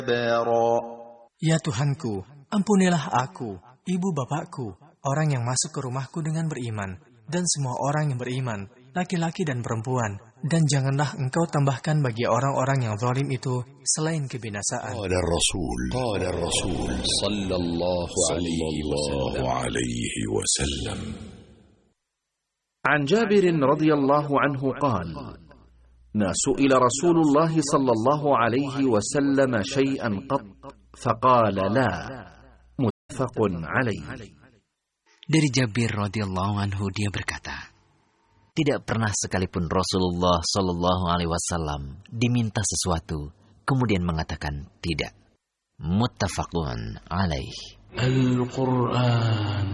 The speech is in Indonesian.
جبارا. Ya Tuhanku, ampunilah aku, ibu bapakku, orang yang masuk ke rumahku dengan beriman, dan semua orang yang beriman, laki-laki dan perempuan, dan janganlah engkau tambahkan bagi orang-orang yang zalim itu selain kebinasaan. قال الرسول صلى الله عليه وسلم. عن جابر رضي الله عنه قال: سئل رسول الله صلى الله عليه وسلم شيئا قط فقال لا. متفق عليه. Dari Jabir radhiyallahu anhu dia berkata, tidak pernah sekalipun Rasulullah sallallahu alaihi wasallam diminta sesuatu kemudian mengatakan tidak. Muttafaqun alaih. Al-Quran